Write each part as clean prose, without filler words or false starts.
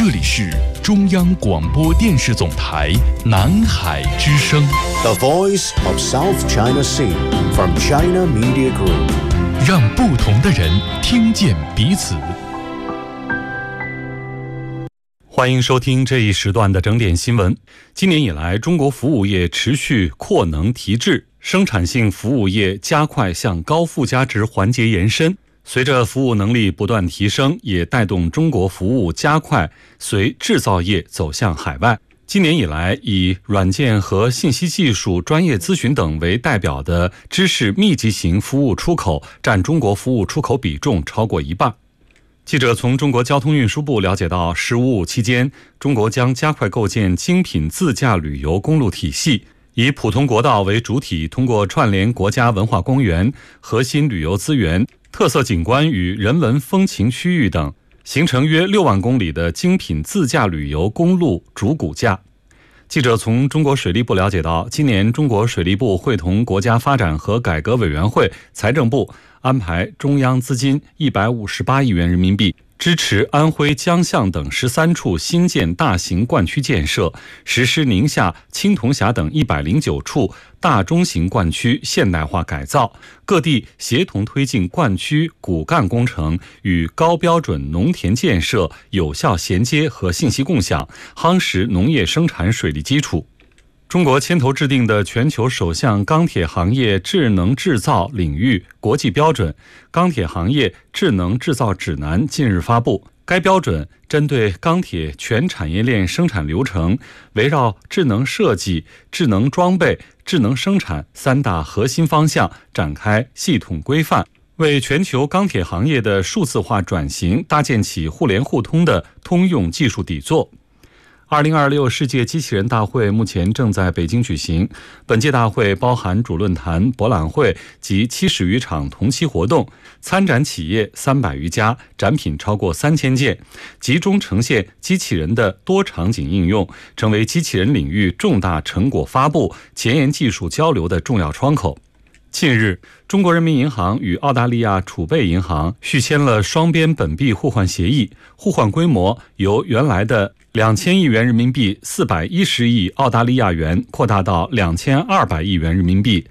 这里是中央广播电视总台南海之声 The Voice of South China Sea from China Media Group， 让不同的人听见彼此。欢迎收听这一时段的整点新闻。今年以来，中国服务业持续扩能提质，生产性服务业加快向高附加值环节延伸。随着服务能力不断提升，也带动中国服务加快随制造业走向海外。今年以来，以软件和信息技术、专业咨询等为代表的知识密集型服务出口占中国服务出口比重超过一半。记者从中国交通运输部了解到，“15+5”期间，中国将加快构建精品自驾旅游公路体系，以普通国道为主体，通过串联国家文化公园、核心旅游资源、特色景观与人文风情区域等，形成约6万公里的精品自驾旅游公路主骨架。记者从中国水利部了解到，今年中国水利部会同国家发展和改革委员会、财政部安排中央资金158亿元人民币，支持安徽、江象等13处新建大型灌区建设，实施宁夏、青铜峡等109处大中型灌区现代化改造，各地协同推进灌区骨干工程与高标准农田建设有效衔接和信息共享，夯实农业生产水利基础。中国牵头制定的全球首项钢铁行业智能制造领域国际标准《钢铁行业智能制造指南》近日发布。该标准针对钢铁全产业链生产流程，围绕智能设计、智能装备、智能生产3大核心方向展开系统规范，为全球钢铁行业的数字化转型搭建起互联互通的通用技术底座。2026世界机器人大会目前正在北京举行，本届大会包含主论坛、博览会及70余场同期活动，参展企业300余家，展品超过3000件，集中呈现机器人的多场景应用，成为机器人领域重大成果发布、前沿技术交流的重要窗口。近日，中国人民银行与澳大利亚储备银行续签了双边本币互换协议，互换规模由原来的2000亿元人民币410亿澳大利亚元扩大到2200亿元人民币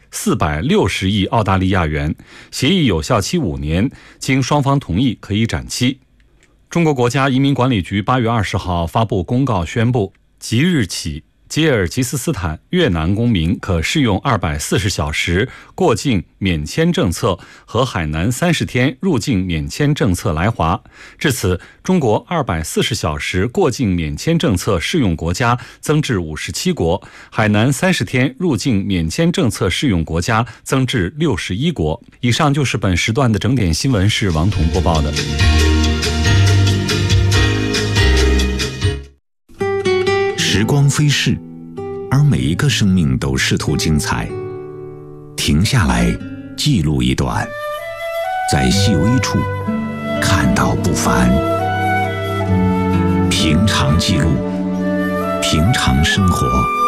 460亿澳大利亚元，协议有效期5年，经双方同意可以展期。中国国家移民管理局8月20号发布公告宣布，即日起吉尔吉斯斯坦、越南公民可适用240小时过境免签政策和海南30天入境免签政策来华。至此，中国240小时过境免签政策适用国家增至57国，海南30天入境免签政策适用国家增至61国。以上就是本时段的整点新闻，是王彤播报的。 时光飞逝，而每一个生命都试图精彩。停下来，记录一段，在细微处看到不凡。平常记录，平常生活。